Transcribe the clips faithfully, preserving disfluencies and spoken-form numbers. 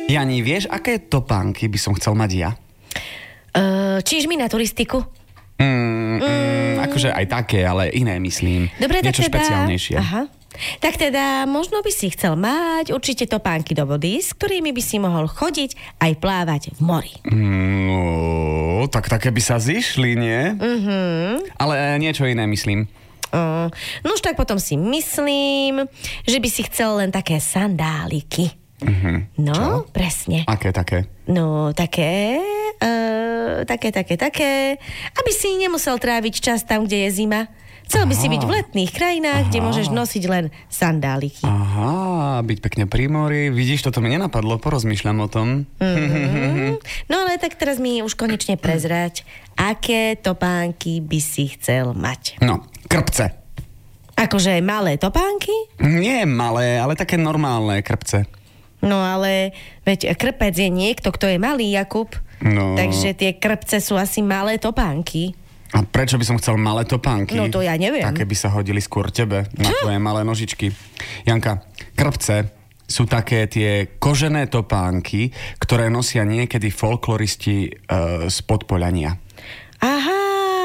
Jani, vieš, aké topánky by som chcel mať ja? Uh, čiž mi na turistiku? Mm, mm, akože aj také, ale iné myslím. Dobre, niečo tak teda... špeciálnejšie. Aha. Tak teda, možno by si chcel mať určite topánky do vody, s ktorými by si mohol chodiť aj plávať v mori. No, tak také by sa zišli, nie? Mhm. Ale niečo iné myslím. Uh, no už tak potom si myslím, že by si chcel len také sandáliky. Mhm. No, Čo? presne. Aké také? No, také, uh, také, také, také, aby si nemusel tráviť čas tam, kde je zima. Chcel by si byť v letných krajinách, Aha. kde môžeš nosiť len sandáliky. Aha, byť pekne pri mori. Vidíš, toto mi nenapadlo, porozmýšľam o tom. Mm-hmm. No ale tak teraz mi už konečne prezrať, aké topánky by si chcel mať. No, krpce. Akože malé topánky? Nie malé, ale také normálne krpce. No ale veď krpec je niekto, kto je malý, Jakub. No. Takže tie krpce sú asi malé topánky. A prečo by som chcel malé topánky? No to ja neviem. Také by sa hodili skôr tebe, na tvoje malé nožičky. Janka, krpce sú také tie kožené topánky, ktoré nosia niekedy folkloristi e, z Podpoľania. Aha,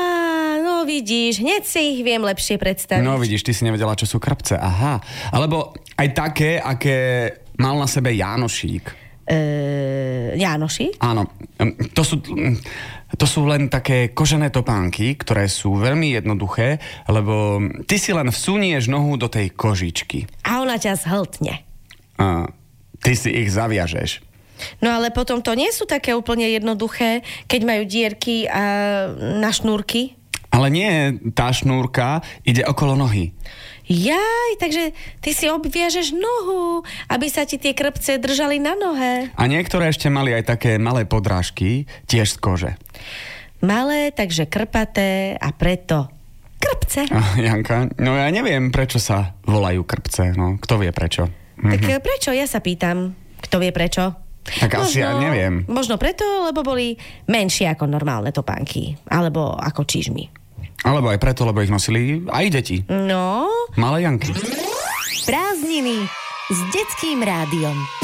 no vidíš, hneď si ich viem lepšie predstaviť. No vidíš, ty si nevedela, čo sú krpce. Aha. Alebo aj také, aké mal na sebe Jánošík. Uh, Jánoši? Áno, to sú, to sú len také kožené topánky, ktoré sú veľmi jednoduché, lebo ty si len vsunieš nohu do tej kožičky. A ona ťa zhltne. A ty si ich zaviažeš. No ale potom to nie sú také úplne jednoduché, keď majú dierky a na šnúrky. Ale nie, tá šnúrka ide okolo nohy. Jaj, takže ty si obviažeš nohu, aby sa ti tie krpce držali na nohe. A niektoré ešte mali aj také malé podrážky, tiež z kože. Malé, takže krpaté a preto krpce. Ah, Janka, no ja neviem, prečo sa volajú krpce, no, kto vie prečo. Tak Mhm. prečo? Ja sa pýtam, kto vie prečo. Tak asi ja neviem. Možno preto, lebo boli menšie ako normálne topánky. Alebo ako čižmy. Alebo aj preto, lebo ich nosili aj deti. No. Malé Janky. Prázdniny s detským rádiom.